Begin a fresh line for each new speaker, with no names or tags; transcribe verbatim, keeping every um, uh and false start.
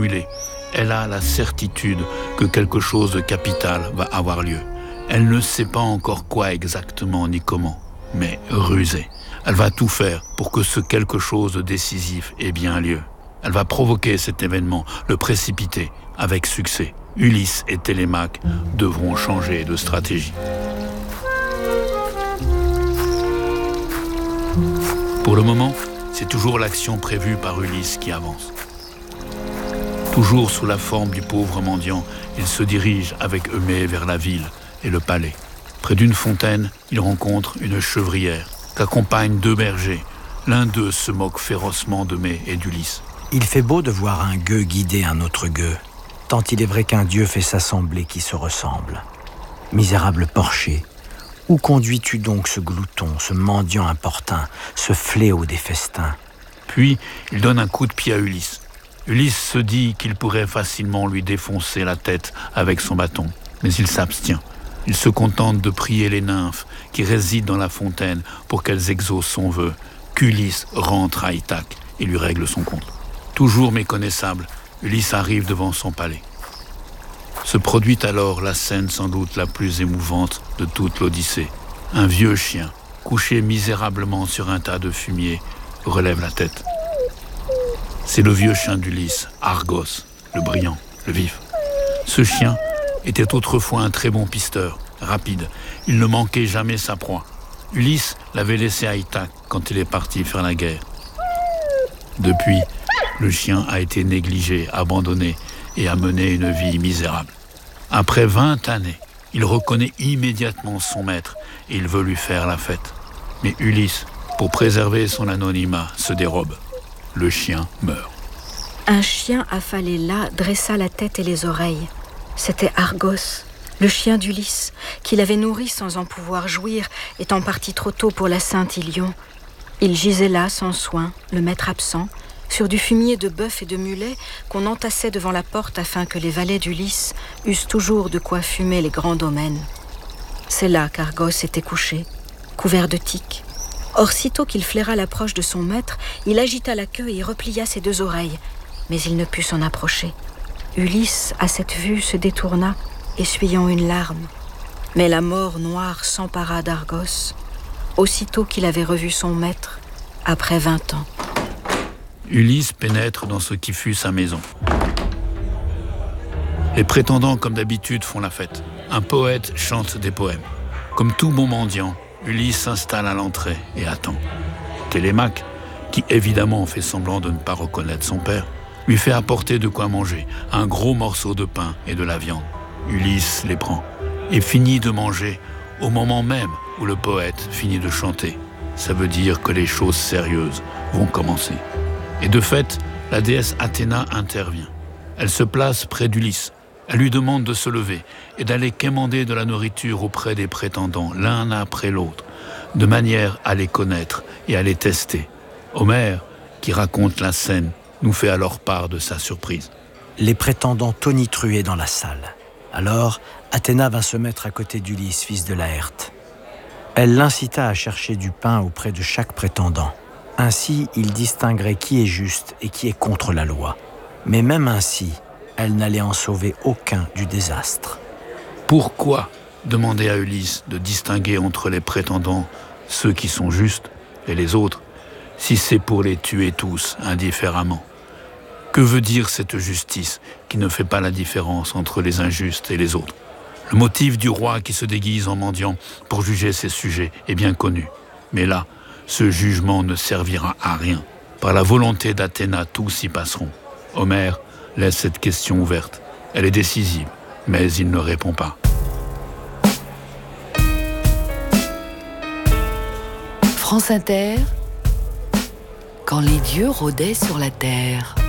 stimulée. Elle a la certitude que quelque chose de capital va avoir lieu. Elle ne sait pas encore quoi exactement ni comment, mais rusée. Elle va tout faire pour que ce quelque chose de décisif ait bien lieu. Elle va provoquer cet événement, le précipiter, avec succès. Ulysse et Télémaque devront changer de stratégie. Pour le moment, c'est toujours l'action prévue par Ulysse qui avance. Toujours sous la forme du pauvre mendiant, il se dirige avec Eumée vers la ville et le palais. Près d'une fontaine, il rencontre une chevrière qu'accompagnent deux bergers. L'un d'eux se moque férocement d'Eumée et d'Ulysse.
Il fait beau de voir un gueux guider un autre gueux, tant il est vrai qu'un dieu fait s'assembler qui se ressemblent. Misérable porcher, où conduis-tu donc ce glouton, ce mendiant importun, ce fléau des festins ?
Puis, il donne un coup de pied à Ulysse. Ulysse se dit qu'il pourrait facilement lui défoncer la tête avec son bâton, mais il s'abstient. Il se contente de prier les nymphes qui résident dans la fontaine pour qu'elles exaucent son vœu, qu'Ulysse rentre à Ithaque et lui règle son compte. Toujours méconnaissable, Ulysse arrive devant son palais. Se produit alors la scène sans doute la plus émouvante de toute l'Odyssée. Un vieux chien, couché misérablement sur un tas de fumier, relève la tête. C'est le vieux chien d'Ulysse, Argos, le brillant, le vif. Ce chien était autrefois un très bon pisteur, rapide. Il ne manquait jamais sa proie. Ulysse l'avait laissé à Ithaque quand il est parti faire la guerre. Depuis, le chien a été négligé, abandonné et a mené une vie misérable. Après vingt années, il reconnaît immédiatement son maître et il veut lui faire la fête. Mais Ulysse, pour préserver son anonymat, se dérobe. Le chien meurt.
Un chien affalé là dressa la tête et les oreilles. C'était Argos, le chien d'Ulysse, qu'il avait nourri sans en pouvoir jouir, étant parti trop tôt pour la Sainte Ilion. Il gisait là sans soin, le maître absent, sur du fumier de bœuf et de mulet qu'on entassait devant la porte afin que les valets d'Ulysse eussent toujours de quoi fumer les grands domaines. C'est là qu'Argos était couché, couvert de tiques. Or, sitôt qu'il flaira l'approche de son maître, il agita la queue et replia ses deux oreilles, mais il ne put s'en approcher. Ulysse, à cette vue, se détourna, essuyant une larme. Mais la mort noire s'empara d'Argos, aussitôt qu'il avait revu son maître, après vingt ans.
Ulysse pénètre dans ce qui fut sa maison. Les prétendants, comme d'habitude, font la fête. Un poète chante des poèmes. Comme tout bon mendiant, Ulysse s'installe à l'entrée et attend. Télémaque, qui évidemment fait semblant de ne pas reconnaître son père, lui fait apporter de quoi manger, un gros morceau de pain et de la viande. Ulysse les prend et finit de manger au moment même où le poète finit de chanter. Ça veut dire que les choses sérieuses vont commencer. Et de fait, la déesse Athéna intervient. Elle se place près d'Ulysse. Elle lui demande de se lever et d'aller quémander de la nourriture auprès des prétendants, l'un après l'autre, de manière à les connaître et à les tester. Homère, qui raconte la scène, nous fait alors part de sa surprise.
Les prétendants tonitruaient dans la salle. Alors, Athéna vint se mettre à côté d'Ulysse, fils de Laërte. Elle l'incita à chercher du pain auprès de chaque prétendant. Ainsi, il distinguerait qui est juste et qui est contre la loi. Mais même ainsi, elle n'allait en sauver aucun du désastre.
Pourquoi demander à Ulysse de distinguer entre les prétendants ceux qui sont justes et les autres, si c'est pour les tuer tous indifféremment? Que veut dire cette justice qui ne fait pas la différence entre les injustes et les autres? Le motif du roi qui se déguise en mendiant pour juger ses sujets est bien connu. Mais là, ce jugement ne servira à rien. Par la volonté d'Athéna, tous y passeront. Homère laisse cette question ouverte. Elle est décisive, mais il ne répond pas.
France Inter, quand les dieux rôdaient sur la terre.